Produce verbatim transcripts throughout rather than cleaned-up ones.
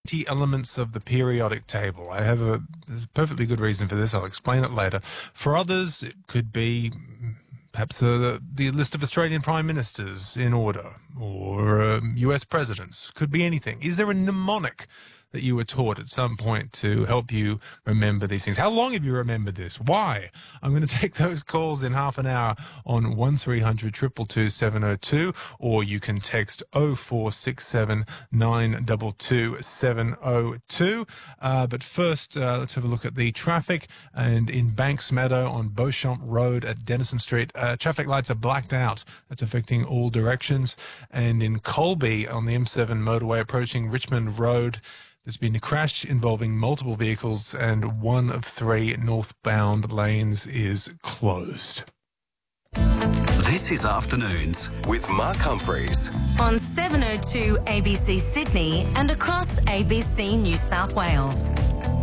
twenty elements of the periodic table. I have a, there's a perfectly good reason for this. I'll explain it later. For others, it could be perhaps uh, the list of Australian prime ministers in order, or uh, U S presidents. Could be anything. Is there a mnemonic that you were taught at some point to help you remember these things? How long have you remembered this? Why? I'm going to take those calls in half an hour on one three hundred two two two seven oh two, or you can text oh four six seven nine two two seven oh two. Uh, but first, uh, let's have a look at the traffic. And in Banks Meadow on Beauchamp Road at Denison Street, uh, traffic lights are blacked out. That's affecting all directions. And in Colby on the M seven motorway approaching Richmond Road, there's been a crash involving multiple vehicles, and one of three northbound lanes is closed. This is Afternoons with Mark Humphreys on seven oh two A B C Sydney and across A B C New South Wales.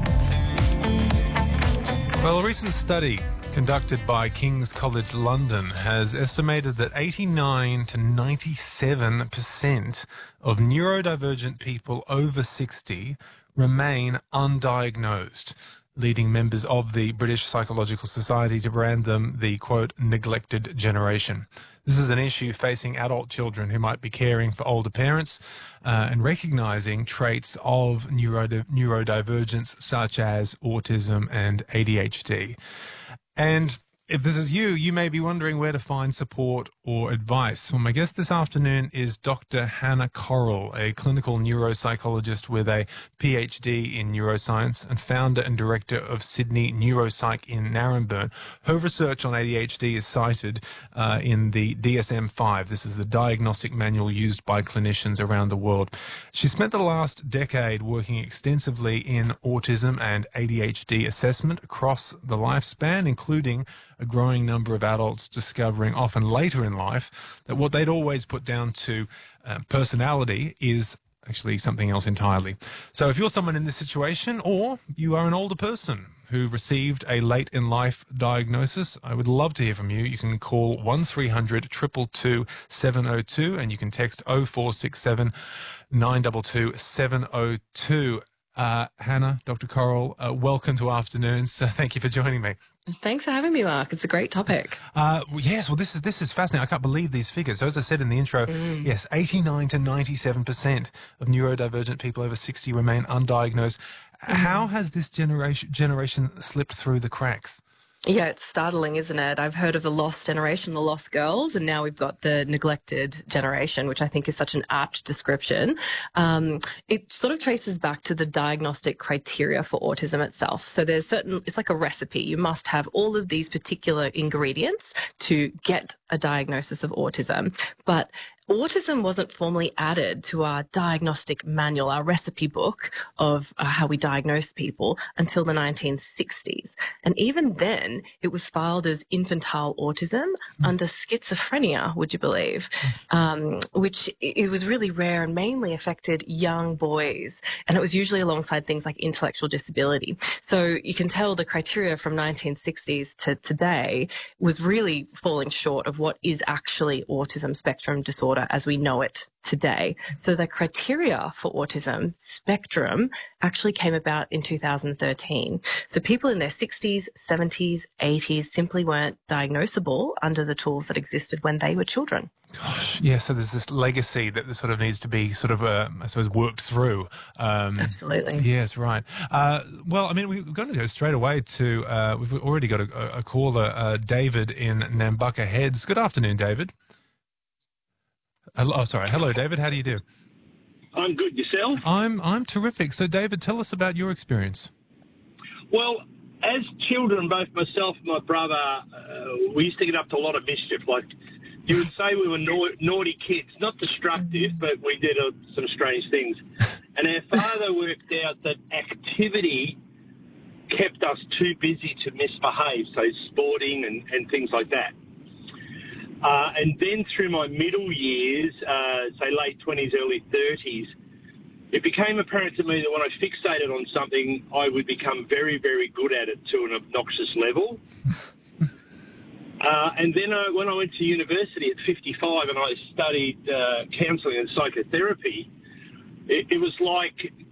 Well, a recent study conducted by King's College London has estimated that eighty-nine to ninety-seven percent of neurodivergent people over sixty remain undiagnosed, leading members of the British Psychological Society to brand them the, quote, neglected generation. This is an issue facing adult children who might be caring for older parents uh, and recognising traits of neurodi- neurodivergence such as autism and A D H D. And if this is you, you may be wondering where to find support or advice. Well, my guest this afternoon is Doctor Hannah Correll, a clinical neuropsychologist with a P H D in neuroscience and founder and director of Sydney Neuropsych in Naremburn. Her research on A D H D is cited uh, in the D S M five. This is the diagnostic manual used by clinicians around the world. She spent the last decade working extensively in autism and A D H D assessment across the lifespan, including a growing number of adults discovering often later in life that what they'd always put down to uh, personality is actually something else entirely. So if you're someone in this situation, or you are an older person who received a late in life diagnosis, I would love to hear from you. You can call one three hundred two two two seven oh two, and you can text oh four six seven nine two two seven oh two. Uh, Hannah, Doctor Correll, uh, welcome to Afternoons. So thank you for joining me. Thanks for having me, Mark. It's a great topic. Uh, well, yes, well, this is this is fascinating. I can't believe these figures. So as I said in the intro, mm. yes, eighty-nine to ninety-seven percent of neurodivergent people over sixty remain undiagnosed. Mm. How has this generation generation slipped through the cracks? Yeah, it's startling, isn't it? I've heard of the lost generation, the lost girls, and now we've got the neglected generation, which I think is such an apt description. Um, it sort of traces back to the diagnostic criteria for autism itself. So there's certain, it's like a recipe. You must have all of these particular ingredients to get a diagnosis of autism. But autism wasn't formally added to our diagnostic manual, our recipe book of uh, how we diagnose people until the nineteen sixties. And even then, it was filed as infantile autism mm. under schizophrenia, would you believe? Um, which it was really rare and mainly affected young boys. And it was usually alongside things like intellectual disability. So you can tell the criteria from nineteen sixties to today was really falling short of what is actually autism spectrum disorder as we know it today. So the criteria for autism spectrum actually came about in two thousand thirteen. So people in their sixties, seventies, eighties simply weren't diagnosable under the tools that existed when they were children. Gosh, yeah, so there's this legacy that sort of needs to be sort of, uh, I suppose, worked through. Um, Absolutely. Yes, right. Uh, well, I mean, we're going to go straight away to, uh, we've already got a, a caller, uh, David in Nambucca Heads. Good afternoon, David. Hello, oh, sorry. Hello, David. How do you do? I'm good. Yourself? I'm I'm terrific. So, David, tell us about your experience. Well, as children, both myself and my brother, uh, we used to get up to a lot of mischief. Like, you would say we were na- naughty kids, not destructive, but we did uh, some strange things. And our father worked out that activity kept us too busy to misbehave, so sporting and, and things like that. Uh, and then through my middle years, uh, say late twenties, early thirties, it became apparent to me that when I fixated on something, I would become very, very good at it to an obnoxious level. uh, and then uh, when I went to university at fifty-five and I studied uh, counselling and psychotherapy, it, it was like